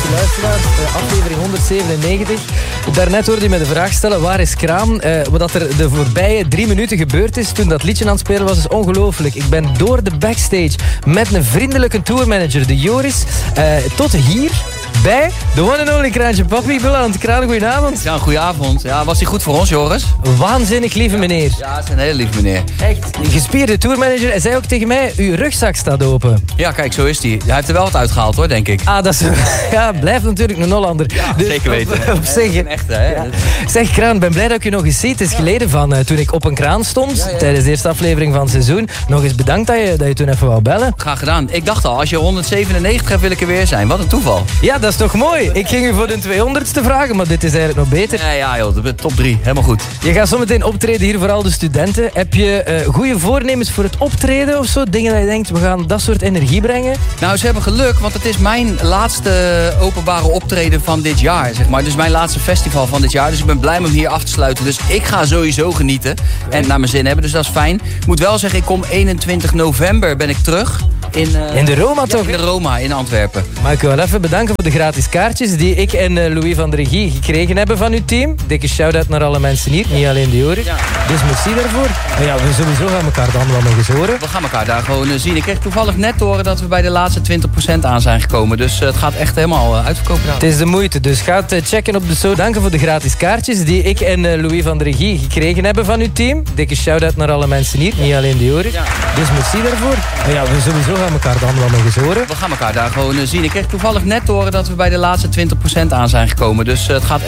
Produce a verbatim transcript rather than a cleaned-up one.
beste luisteraars. Uh, aflevering honderdzevenennegentig. Daarnet hoorde je me de vraag stellen, waar is Kraan? Uh, wat er de voorbije drie minuten gebeurd is toen dat liedje aan het spelen was, is ongelooflijk. Ik ben door de backstage met een vriendelijke tourmanager, de Joris, uh, tot hier bij de one and only Kraantje Papi beland. Kraan, goedenavond. Ja, een goeie avond. Ja, was die goed voor ons, Joris? Waanzinnig lieve meneer. Ja, het is een hele lieve meneer. Echt, een gespierde tourmanager. Hij zei ook tegen mij, uw rugzak staat open. Ja, kijk, zo is hij. Hij heeft er wel wat uitgehaald, hoor, denk ik. Ah, dat is... Ja, blijft natuurlijk een Hollander. Ja, dus zeker weten. Op, op zich. Een echte, hè? Ja. Zeg, Kraan, ben blij dat ik je nog eens zie. Het is geleden van uh, toen ik op een kraan stond, ja, ja. tijdens de eerste aflevering van het seizoen. Nog eens bedankt dat je, dat je toen even wou bellen. Graag gedaan. Ik dacht al, als je honderdzevenennegentig hebt, wil ik er weer zijn. Wat een toeval. Ja, dat is toch mooi. Ik ging u voor de tweehonderdste vragen, maar dit is eigenlijk nog beter. Ja, ja joh, de top drie. Helemaal goed. Je gaat zometeen optreden hier voor al de studenten. Heb je uh, goede voornemens voor het optreden of zo? Dingen dat je denkt, we gaan dat soort energie brengen? Nou, ze hebben geluk, want het is mijn laatste openbare optreden van dit jaar, zeg maar. Dus mijn laatste festival van dit jaar. Dus ik ben blij om hem hier af te sluiten. Dus ik ga sowieso genieten en naar mijn zin hebben. Dus dat is fijn. Ik moet wel zeggen, ik kom eenentwintig november ben ik terug. In, uh, in de Roma ja, toch? in de Roma, in Antwerpen. Maar ik wil wel even bedanken voor de gratis kaartjes die ik en uh, Louis van de Regie gekregen hebben van uw team. Dikke shout-out naar alle mensen hier, niet alleen de Joris. Ja. Dus merci daarvoor. En ja, we sowieso gaan elkaar dan wel nog eens horen. We gaan elkaar daar gewoon uh, zien. Ik kreeg toevallig net te horen dat we bij de laatste twintig procent aan zijn gekomen. Dus uh, het gaat echt helemaal uh, uitverkopen. Het is de moeite, dus ga het uh, checken op de show. Danken voor de gratis kaartjes die ik en uh, Louis van de Regie gekregen hebben van uw team. Dikke shout-out naar alle mensen hier, niet alleen de Joris. Ja. Dus merci daarvoor. En ja, we sowieso gaan elkaar dan wel nog eens horen. We gaan elkaar daar gewoon uh, zien. Ik kreeg toevallig net te horen dat we bij de laatste twintig procent aan zijn gekomen. Dus uh, het gaat